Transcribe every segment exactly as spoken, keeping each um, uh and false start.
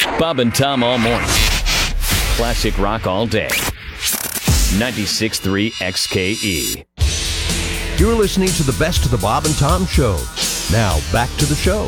Bob and Tom all morning. Classic rock all day. ninety-six point three X K E. You're listening to the best of the Bob and Tom Show. Now, back to the show.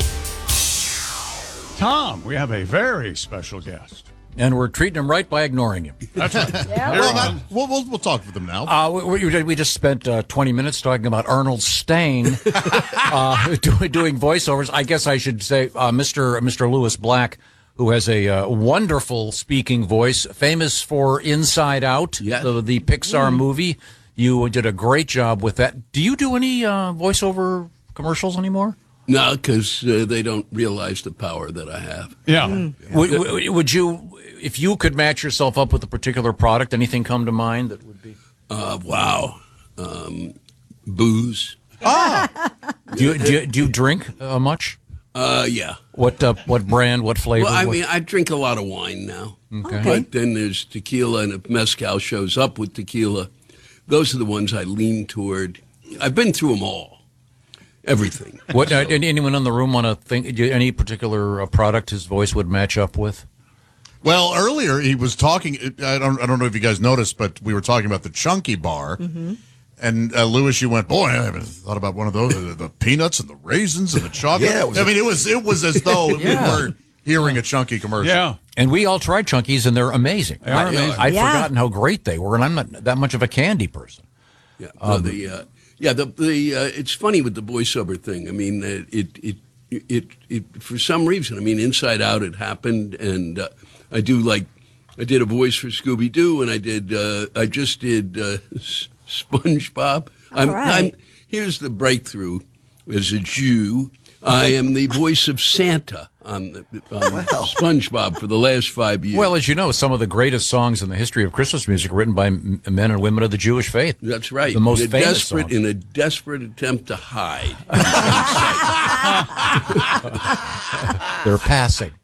Tom, we have a very special guest. And we're treating him right by ignoring him. That's right. Yeah, well, well, that, we'll, we'll, we'll talk with them now. Uh, we, we, we just spent uh, twenty minutes talking about Arnold Stain uh, do, doing voiceovers. I guess I should say uh, Mister Mister Lewis Black, who has a uh, wonderful speaking voice, famous for Inside Out, yes. the, the Pixar mm. movie. You did a great job with that. Do you do any uh, voiceover commercials anymore? No, because uh, they don't realize the power that I have. Yeah. Mm. yeah. Would, would, would you, if you could match yourself up with a particular product, anything come to mind that would be? Uh, wow. Um, booze. Ah. do, you, do, you, do you drink uh, much? Uh, yeah. What uh, what brand, what flavor? Well, I what? mean, I drink a lot of wine now. Okay. Okay. But then there's tequila, and if mezcal shows up with tequila, those are the ones I lean toward. I've been through them all. Everything. What? So. Uh, anyone in the room want to think? Any particular uh, product his voice would match up with? Well, earlier he was talking. I don't. I don't know if you guys noticed, but we were talking about the Chunky Bar, mm-hmm. and uh, Lewis, you went, "Boy, I haven't thought about one of those. The, the peanuts and the raisins and the chocolate." Yeah, it was I mean, it was it was as though yeah. we were hearing a Chunky commercial. Yeah. And we all tried Chunkies, and they're amazing. They are I, amazing. I'd Yeah. forgotten how great they were, and I'm not that much of a candy person. Yeah. No, Um, the uh, yeah the the uh, it's funny with the voiceover thing. I mean, uh, it it it it for some reason. I mean, Inside Out it happened, and uh, I do like I did a voice for Scooby Doo, and I did uh, I just did uh, SpongeBob. I'm, right. I'm here's the breakthrough. As a Jew, I am the voice of Santa on, the, on Wow. SpongeBob for the last five years. Well, as you know, some of the greatest songs in the history of Christmas music are written by m- men and women of the Jewish faith. That's right. The most in a famous desperate, songs. in a desperate attempt to hide. They're passing.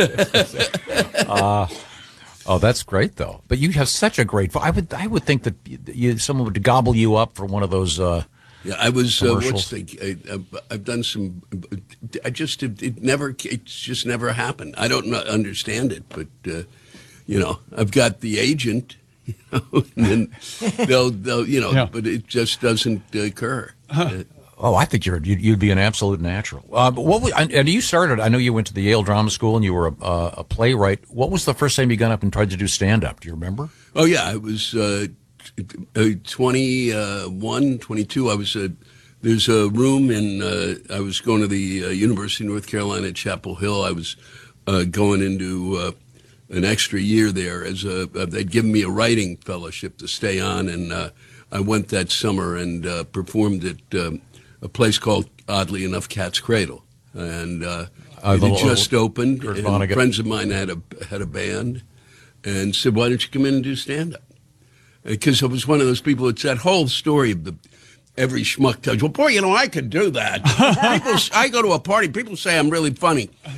uh, oh, that's great, though. But you have such a great voice. I would, I would think that you, someone would gobble you up for one of those. Uh, Yeah, I was. Uh, what's Commercials. the? I, I've- I've done some. I just it, it never. It's just never happened. I don't know, understand it, but uh, you know, I've got the agent, you know, and then they'll they'll you know, Yeah. but it just doesn't occur. Uh, oh, I think you're you'd, you'd be an absolute natural. Uh, but what? Was, and you started. I know you went to the Yale Drama School and you were a, uh, a playwright. What was the first time you got up and tried to do stand up? Do you remember? oh yeah, I was. Uh, Uh, twenty-one, twenty-two, I was uh, there's a room in, uh, I was going to the uh, University of North Carolina at Chapel Hill. I was uh, going into uh, an extra year there as a, uh, they'd given me a writing fellowship to stay on, and uh, I went that summer and uh, performed at um, a place called, oddly enough, Cat's Cradle. And uh, Uh, it the had little- just opened, Kurt and Vonnegut. friends of mine had a, had a band and said, why don't you come in and do stand-up? Because I was one of those people. It's that whole story of the every schmuck tells you, well, boy, you know, I could do that. people, I go to a party, people say I'm really funny.